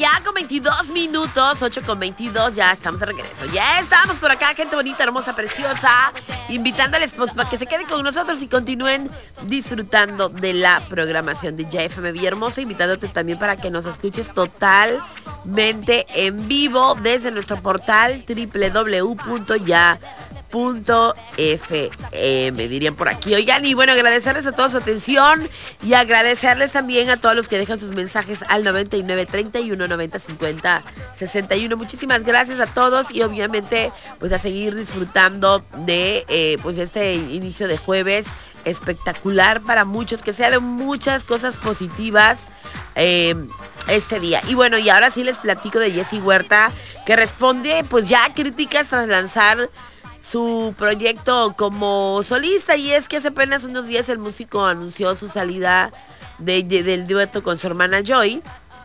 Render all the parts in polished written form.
ya con 22 minutos, 8:22, ya estamos de regreso. Ya estamos por acá, gente bonita, hermosa, preciosa, invitándoles pues para que se queden con nosotros y continúen disfrutando de la programación de Ya FM Villahermosa, invitándote también para que nos escuches totalmente en vivo desde nuestro portal www.ya.fm, dirían por aquí. Oigan, y bueno, agradecerles a todos su atención y agradecerles también a todos los que dejan sus mensajes al 99 31 90 50 61. Muchísimas gracias a todos y obviamente pues a seguir disfrutando de pues este inicio de jueves espectacular para muchos, que sea de muchas cosas positivas este día. Y bueno, y ahora sí les platico de Jessy Huerta, que responde pues ya a críticas tras lanzar su proyecto como solista, y es que hace apenas unos días el músico anunció su salida del dueto con su hermana Joy.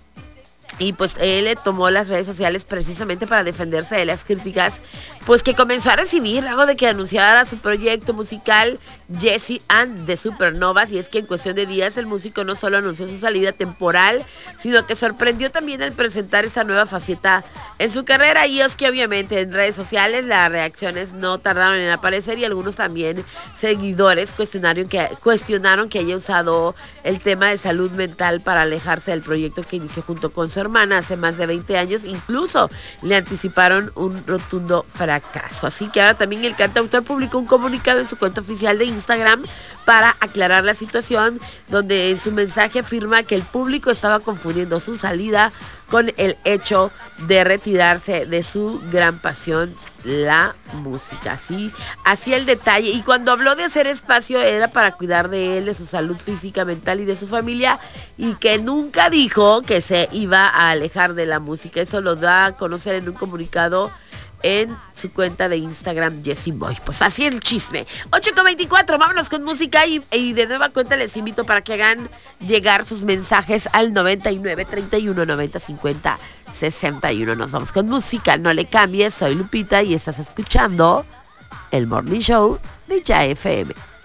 Y pues él le tomó las redes sociales precisamente para defenderse de las críticas pues que comenzó a recibir luego de que anunciara su proyecto musical Jessy and the Supernovas. Y es que en cuestión de días el músico no solo anunció su salida temporal, sino que sorprendió también al presentar esta nueva faceta en su carrera. Y es que obviamente en redes sociales las reacciones no tardaron en aparecer, y algunos también seguidores cuestionaron que haya usado el tema de salud mental para alejarse del proyecto que inició junto con su hermana hace más de 20 años. Incluso le anticiparon un rotundo fracaso. Así que ahora también el cantautor publicó un comunicado en su cuenta oficial de Instagram para aclarar la situación, donde en su mensaje afirma que el público estaba confundiendo su salida con el hecho de retirarse de su gran pasión, la música. Así el detalle. Y cuando habló de hacer espacio era para cuidar de él, de su salud física, mental y de su familia, y que nunca dijo que se iba a alejar de la música. Eso lo da a conocer en un comunicado en su cuenta de Instagram, Jessy Boy. Pues así el chisme. 8:24, vámonos con música y de nueva cuenta les invito para que hagan llegar sus mensajes al 99 31 90 50 61. Nos vamos con música, no le cambies. Soy Lupita y estás escuchando el Morning Show de Ya FM.